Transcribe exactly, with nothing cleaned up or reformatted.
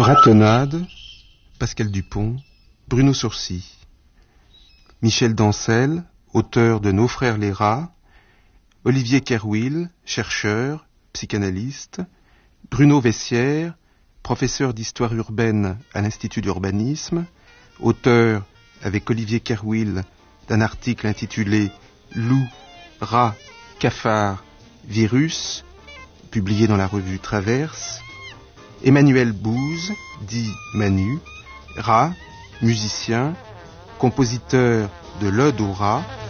Ratonnade, Pascal Dupont, Bruno Sourcy. Michel Dancel, auteur de Nos frères les rats. Olivier Kerwill, chercheur, psychanalyste. Bruno Vessière, professeur d'histoire urbaine à l'Institut d'urbanisme, auteur, avec Olivier Kerwill, d'un article intitulé « Loup, rat, cafard, virus », publié dans la revue Traverse. Emmanuel Bouze, dit Manu, rat, musicien, compositeur de l'Ode au rat,